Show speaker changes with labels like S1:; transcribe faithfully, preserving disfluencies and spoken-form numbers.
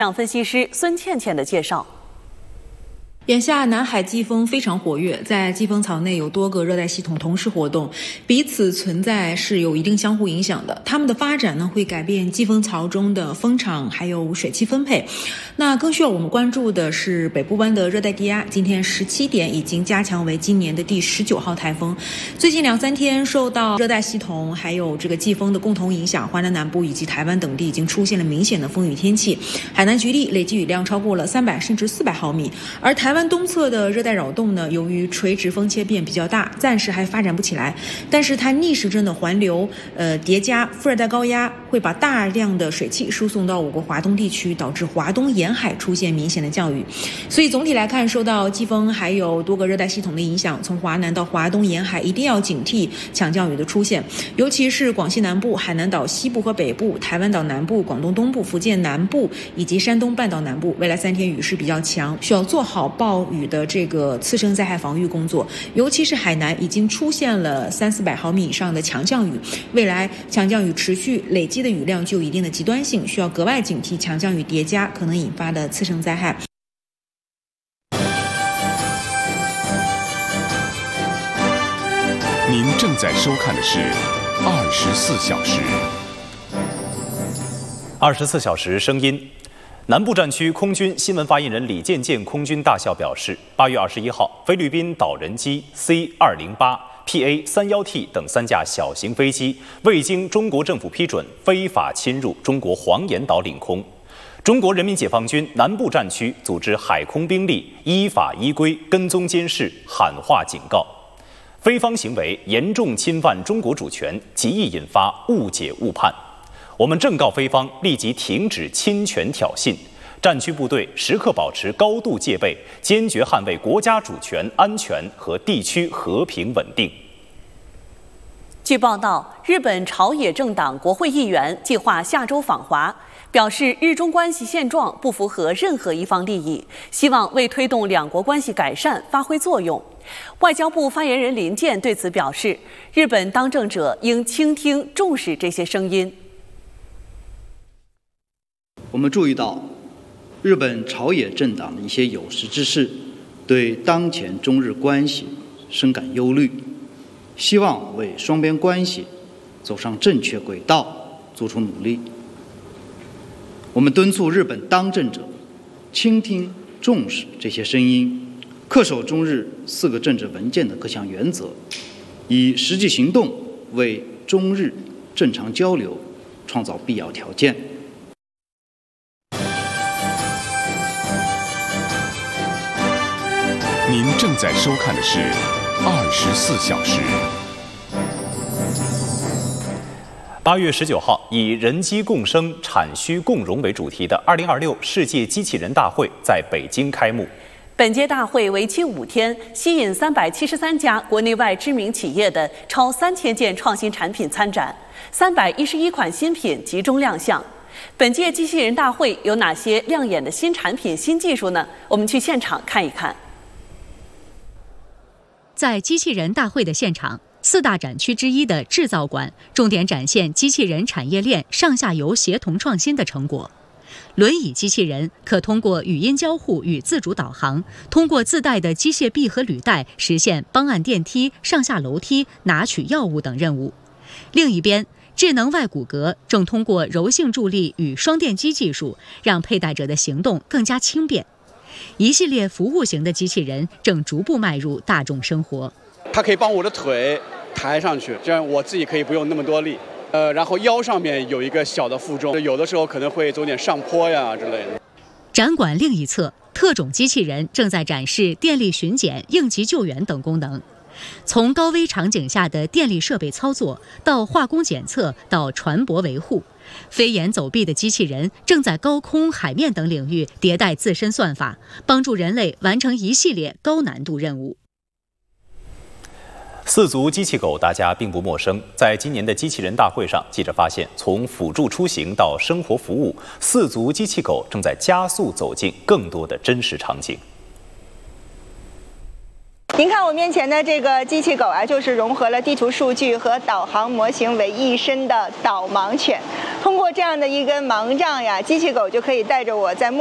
S1: 让分析师孙倩倩的介绍。
S2: 眼下南海季风非常活跃，在季风槽内有多个热带系统同时活动，彼此存在是有一定相互影响的。它们的发展呢，会改变季风槽中的风场还有水汽分配。那更需要我们关注的是北部湾的热带低压，今天十七点已经加强为今年的第十九号台风。最近两三天受到热带系统还有这个季风的共同影响，华南南部以及台湾等地已经出现了明显的风雨天气。海南局地累计雨量超过了三百甚至四百毫米，而台湾东侧的热带扰动呢，由于垂直风切变比较大，暂时还发展不起来。但是它逆时针的环流，呃叠加副热带高压，会把大量的水汽输送到我国华东地区，导致华东沿海出现明显的降雨。所以总体来看，受到季风还有多个热带系统的影响，从华南到华东沿海一定要警惕强降雨的出现，尤其是广西南部、海南岛西部和北部、台湾岛南部、广东东部、福建南部以及山东半岛南部，未来三天雨势比较强，需要做好暴雨的这个次生灾害防御工作。尤其是海南已经出现了三四百毫米以上的强降雨，未来强降雨持续累积的雨量具有一定的极端性，需要格外警惕强降雨叠加可能引发的次生灾害。
S3: 您正在收看的是二十四小时。
S4: 二十四小时声音。南部战区空军新闻发言人李建建空军大校表示，八月二十一号，菲律宾岛人机 C 二零八、P A 三十一 T 等三架小型飞机未经中国政府批准，非法侵入中国黄岩岛领空。中国人民解放军南部战区组织海空兵力依法依规跟踪监视，喊话警告。菲方行为严重侵犯中国主权，极易引发误解误判。我们正告菲方立即停止侵权挑衅，战区部队时刻保持高度戒备，坚决捍卫国家主权、安全和地区和平稳定。
S1: 据报道，日本朝野政党国会议员计划下周访华，表示日中关系现状不符合任何一方利益，希望为推动两国关系改善发挥作用。外交部发言人林健对此表示，日本当政者应倾听、重视这些声音。
S5: 我们注意到，日本朝野政党的一些有识之士对当前中日关系深感忧虑，希望为双边关系走上正确轨道做出努力。我们敦促日本当政者倾听、重视这些声音，恪守中日四个政治文件的各项原则，以实际行动为中日正常交流创造必要条件。
S3: 您正在收看的是二十四小时。
S4: 八月十九号，以“人机共生、产需共荣”为主题的二零二六世界机器人大会在北京开幕。
S1: 本届大会为期五天，吸引三百七十三家国内外知名企业的超三千件创新产品参展，三百一十一款新品集中亮相。本届机器人大会有哪些亮眼的新产品、新技术呢？我们去现场看一看。
S6: 在机器人大会的现场，四大展区之一的制造馆重点展现机器人产业链上下游协同创新的成果。轮椅机器人可通过语音交互与自主导航，通过自带的机械臂和履带实现帮按电梯、上下楼梯、拿取药物等任务。另一边，智能外骨骼正通过柔性助力与双电机技术，让佩戴者的行动更加轻便。一系列服务型的机器人正逐步迈入大众生活。
S7: 它可以帮我的腿抬上去，这样我自己可以不用那么多力。呃，然后腰上面有一个小的负重，有的时候可能会走点上坡呀之类的。
S6: 展馆另一侧，特种机器人正在展示电力巡检、应急救援等功能。从高危场景下的电力设备操作，到化工检测，到船舶维护，飞檐走壁的机器人正在高空、海面等领域迭代自身算法，帮助人类完成一系列高难度任务。
S4: 四足机器狗大家并不陌生，在今年的机器人大会上，记者发现，从辅助出行到生活服务，四足机器狗正在加速走进更多的真实场景。
S8: 您看我面前的这个机器狗啊，就是融合了地图数据和导航模型为一身的导盲犬。通过这样的一根盲杖呀，机器狗就可以带着我在